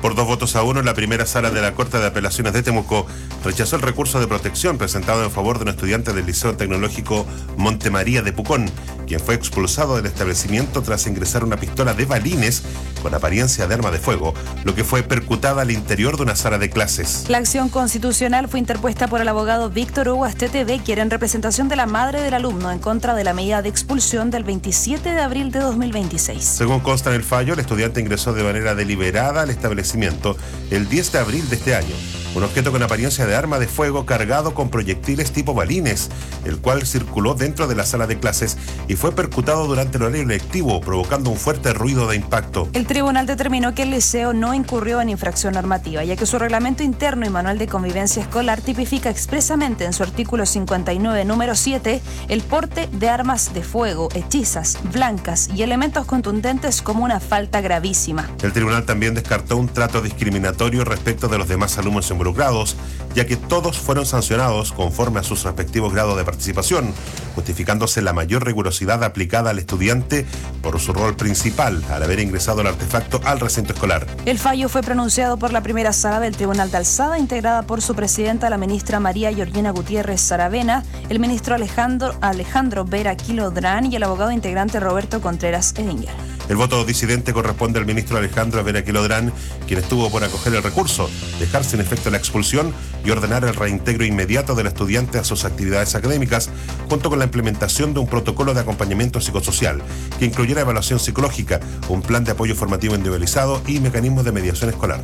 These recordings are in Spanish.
Por 2 votos a 1, la primera sala de la Corte de Apelaciones de Temuco rechazó el recurso de protección presentado en favor de un estudiante del Liceo Tecnológico Montemaría de Pucón, quien fue expulsado del establecimiento tras ingresar una pistola de balines con apariencia de arma de fuego, lo que fue percutada al interior de una sala de clases. La acción constitucional fue interpuesta por el abogado Víctor Hugo Astete Becker en representación de la madre del alumno en contra de la medida de expulsión del 27 de abril de 2026. Según consta en el fallo, el estudiante ingresó de manera deliberada al establecimiento el 10 de abril de este año. Un objeto con apariencia de arma de fuego cargado con proyectiles tipo balines, el cual circuló dentro de la sala de clases y fue percutado durante el horario lectivo, provocando un fuerte ruido de impacto. El tribunal determinó que el liceo no incurrió en infracción normativa, ya que su reglamento interno y manual de convivencia escolar tipifica expresamente en su artículo 59, número 7, el porte de armas de fuego, hechizas, blancas y elementos contundentes como una falta gravísima. El tribunal también descartó un trato discriminatorio respecto de los demás alumnos involucrados, ya que todos fueron sancionados conforme a sus respectivos grados de participación, justificándose la mayor rigurosidad aplicada al estudiante por su rol principal al haber ingresado el artefacto al recinto escolar. El fallo fue pronunciado por la primera sala del Tribunal de Alzada, integrada por su presidenta, la ministra María Georgina Gutiérrez Saravena, el ministro Alejandro Vera Quilodrán y el abogado integrante Roberto Contreras Edinger. El voto disidente corresponde al ministro Alejandro Vera Quilodrán, quien estuvo por acoger el recurso, dejar sin efecto la expulsión y ordenar el reintegro inmediato del estudiante a sus actividades académicas, junto con la implementación de un protocolo de acompañamiento psicosocial, que incluyera evaluación psicológica, un plan de apoyo formativo individualizado y mecanismos de mediación escolar.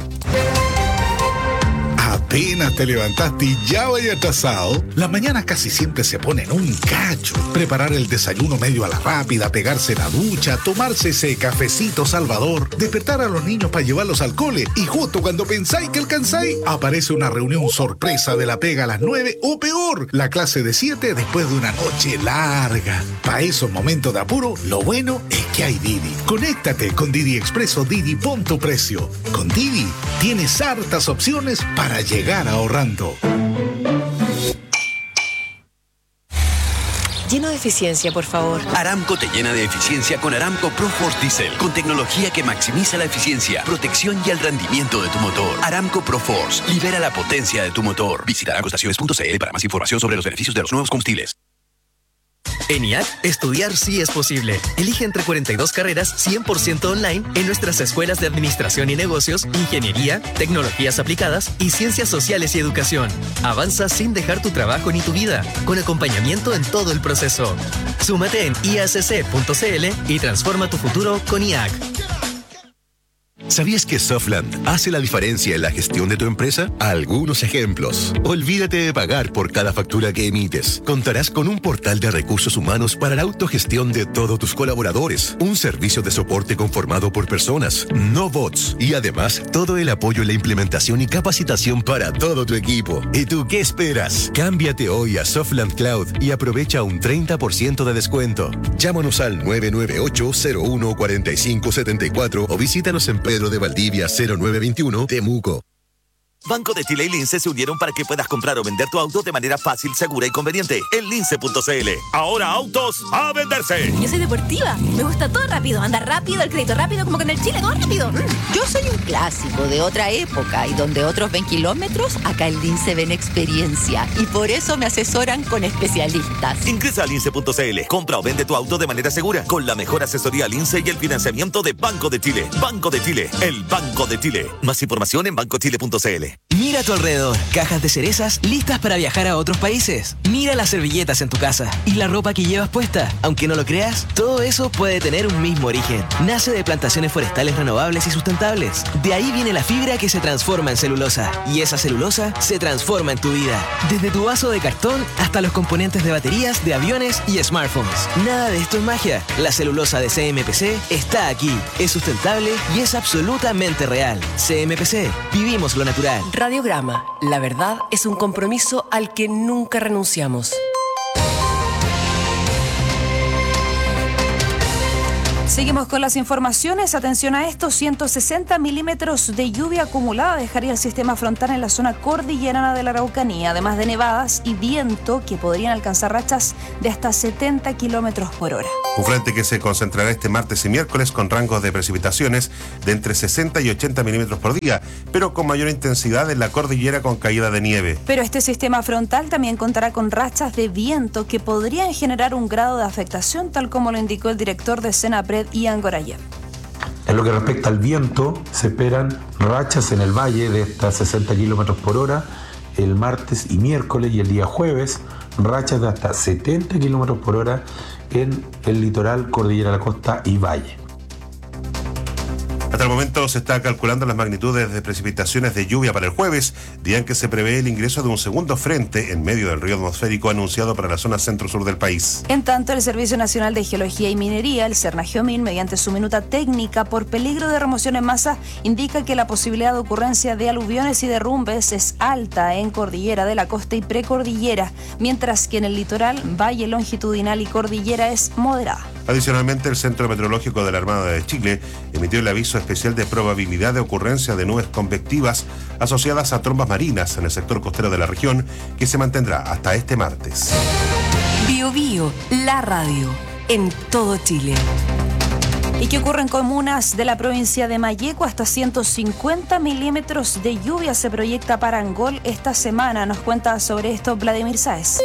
Apenas te levantaste y ya vaya atrasado. Las mañanas casi siempre se ponen un cacho. Preparar el desayuno medio a la rápida, pegarse la ducha, tomarse ese cafecito salvador, despertar a los niños para llevarlos al cole y justo cuando pensáis que alcanzáis, aparece una reunión sorpresa de la pega a las 9 o peor, la clase de 7 después de una noche larga. Para esos momentos de apuro, lo bueno es que hay Didi. Conéctate con Didi Expreso Didi, pon tu precio. Con Didi tienes hartas opciones para llegar ahorrando. Lleno de eficiencia, por favor. Aramco te llena de eficiencia con Aramco ProForce Diesel, con tecnología que maximiza la eficiencia, protección y el rendimiento de tu motor. Aramco ProForce libera la potencia de tu motor. Visita aramcoestaciones.cl para más información sobre los beneficios de los nuevos combustibles. En IAC, estudiar sí es posible. Elige entre 42 carreras 100% online en nuestras escuelas de Administración y Negocios, Ingeniería, Tecnologías Aplicadas y Ciencias Sociales y Educación. Avanza sin dejar tu trabajo ni tu vida, con acompañamiento en todo el proceso. Súmate en iacc.cl y transforma tu futuro con IAC. ¿Sabías que Softland hace la diferencia en la gestión de tu empresa? Algunos ejemplos. Olvídate de pagar por cada factura que emites. Contarás con un portal de recursos humanos para la autogestión de todos tus colaboradores. Un servicio de soporte conformado por personas, no bots. Y además, todo el apoyo en la implementación y capacitación para todo tu equipo. ¿Y tú qué esperas? Cámbiate hoy a Softland Cloud y aprovecha un 30% de descuento. Llámanos al 998-01-4574 o visítanos en Pedro de Valdivia 0921, Temuco. Banco de Chile y Lince se unieron para que puedas comprar o vender tu auto de manera fácil, segura y conveniente en lince.cl. Ahora autos a venderse. Yo soy deportiva, me gusta todo rápido, andar rápido, el crédito rápido, como con el Chile, todo rápido. Yo soy un clásico de otra época y donde otros ven kilómetros, acá en Lince ven experiencia y por eso me asesoran con especialistas. Ingresa a lince.cl, compra o vende tu auto de manera segura con la mejor asesoría Lince y el financiamiento de Banco de Chile. Banco de Chile, el Banco de Chile. Más información en bancochile.cl. Mira a tu alrededor, cajas de cerezas listas para viajar a otros países. Mira las servilletas en tu casa y la ropa que llevas puesta. Aunque no lo creas, todo eso puede tener un mismo origen. Nace de plantaciones forestales renovables y sustentables. De ahí viene la fibra que se transforma en celulosa. Y esa celulosa se transforma en tu vida. Desde tu vaso de cartón hasta los componentes de baterías, de aviones y smartphones. Nada de esto es magia. La celulosa de CMPC está aquí. Es sustentable y es absolutamente real. CMPC, vivimos lo natural. Radiograma. La verdad es un compromiso al que nunca renunciamos. Seguimos con las informaciones. Atención a esto, 160 milímetros de lluvia acumulada dejaría el sistema frontal en la zona cordillerana de la Araucanía, además de nevadas y viento que podrían alcanzar rachas de hasta 70 kilómetros por hora. Un frente que se concentrará este martes y miércoles con rangos de precipitaciones de entre 60 y 80 milímetros por día, pero con mayor intensidad en la cordillera con caída de nieve. Pero este sistema frontal también contará con rachas de viento que podrían generar un grado de afectación, tal como lo indicó el director de Senapred, Ian Gorayev. En lo que respecta al viento, se esperan rachas en el valle de hasta 60 kilómetros por hora el martes y miércoles, y el día jueves rachas de hasta 70 kilómetros por hora en el litoral, cordillera de la costa y valle. Hasta el momento se está calculando las magnitudes de precipitaciones de lluvia para el jueves, día en que se prevé el ingreso de un segundo frente en medio del río atmosférico anunciado para la zona centro-sur del país. En tanto, el Servicio Nacional de Geología y Minería, el Cernageomin, mediante su minuta técnica por peligro de remoción en masa, indica que la posibilidad de ocurrencia de aluviones y derrumbes es alta en cordillera de la costa y precordillera, mientras que en el litoral, valle longitudinal y cordillera es moderada. Adicionalmente, el Centro Meteorológico de la Armada de Chile emitió el aviso especial de probabilidad de ocurrencia de nubes convectivas asociadas a trombas marinas en el sector costero de la región, que se mantendrá hasta este martes. Bio Bio, la radio, en todo Chile. ¿Y qué ocurre en comunas de la provincia de Malleco? Hasta 150 milímetros de lluvia se proyecta para Angol esta semana. Nos cuenta sobre esto Vladimir Sáez.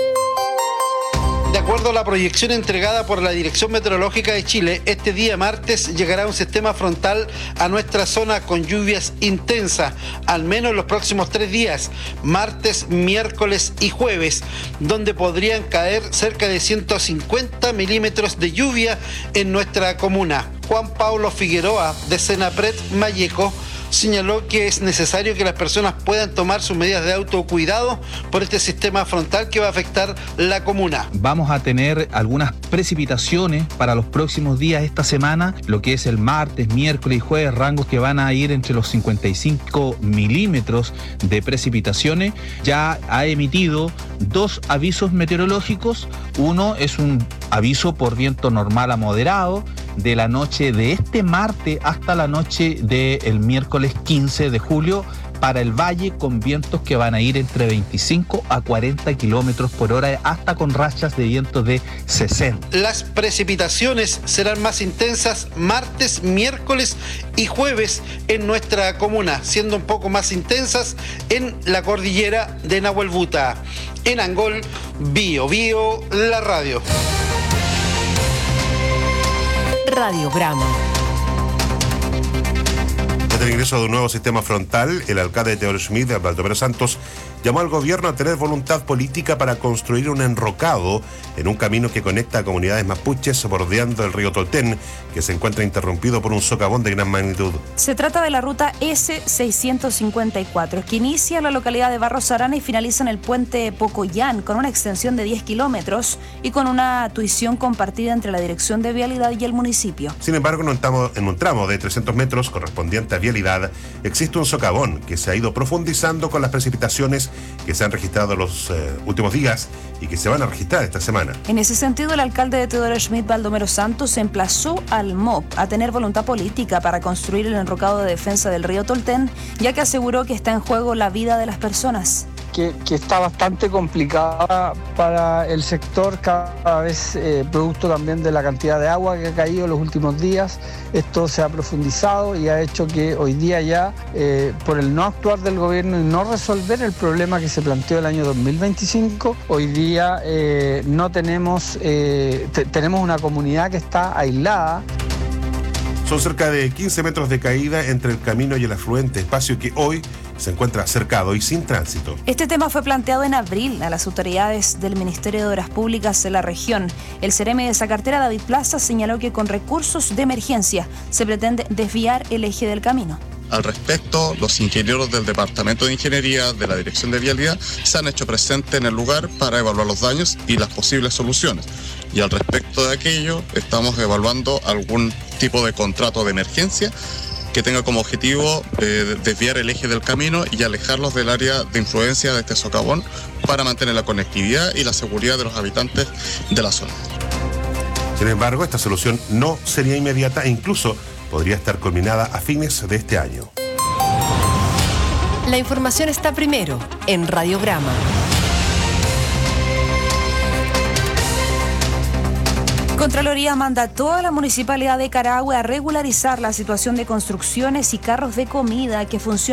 De acuerdo a la proyección entregada por la Dirección Meteorológica de Chile, este día martes llegará un sistema frontal a nuestra zona con lluvias intensas, al menos los próximos 3 días, martes, miércoles y jueves, donde podrían caer cerca de 150 milímetros de lluvia en nuestra comuna. Juan Pablo Figueroa, de Senapred Malleco, señaló que es necesario que las personas puedan tomar sus medidas de autocuidado por este sistema frontal que va a afectar la comuna. Vamos a tener algunas precipitaciones para los próximos días esta semana, lo que es el martes, miércoles y jueves, rangos que van a ir entre los 55 milímetros de precipitaciones. Ya ha emitido 2 avisos meteorológicos. Uno es un aviso por viento normal a moderado de la noche de este martes hasta la noche del miércoles 15 de julio para el valle, con vientos que van a ir entre 25 a 40 kilómetros por hora, hasta con rachas de vientos de 60. Las precipitaciones serán más intensas martes, miércoles y jueves en nuestra comuna, siendo un poco más intensas en la cordillera de Nahuelbuta. En Angol, Bio Bio, la radio. Radio Brahma. Desde el ingreso de un nuevo sistema frontal, el alcalde de Teodoro Schmidt, Baldomero Santos, llamó al gobierno a tener voluntad política para construir un enrocado en un camino que conecta a comunidades mapuches bordeando el río Tolten, que se encuentra interrumpido por un socavón de gran magnitud. Se trata de la ruta S654, que inicia en la localidad de Barros Arana y finaliza en el puente Pocoyán, con una extensión de 10 kilómetros y con una tuición compartida entre la Dirección de Vialidad y el municipio. Sin embargo, en un tramo de 300 metros correspondiente a vialidad, existe un socavón que se ha ido profundizando con las precipitaciones que se han registrado los últimos días y que se van a registrar esta semana. En ese sentido, el alcalde de Teodoro Schmidt, Baldomero Santos, emplazó al MOP a tener voluntad política para construir el enrocado de defensa del río Tolten, ya que aseguró que está en juego la vida de las personas. Que está bastante complicada para el sector, cada vez producto también de la cantidad de agua que ha caído en los últimos días. Esto se ha profundizado y ha hecho que hoy día ya, por el no actuar del gobierno y no resolver el problema que se planteó el año 2025, hoy día no tenemos, tenemos una comunidad que está aislada. Son cerca de 15 metros de caída entre el camino y el afluente, espacio que hoy se encuentra cercado y sin tránsito. Este tema fue planteado en abril a las autoridades del Ministerio de Obras Públicas de la región. El seremi de esa cartera, David Plaza, señaló que con recursos de emergencia se pretende desviar el eje del camino. Al respecto, los ingenieros del Departamento de Ingeniería de la Dirección de Vialidad se han hecho presentes en el lugar para evaluar los daños y las posibles soluciones. Y al respecto de aquello, estamos evaluando algún tipo de contrato de emergencia que tenga como objetivo desviar el eje del camino y alejarlos del área de influencia de este socavón para mantener la conectividad y la seguridad de los habitantes de la zona. Sin embargo, esta solución no sería inmediata e incluso podría estar culminada a fines de este año. La información está primero en Radiograma. Contraloría manda a toda la municipalidad de Carahue a regularizar la situación de construcciones y carros de comida que funcionan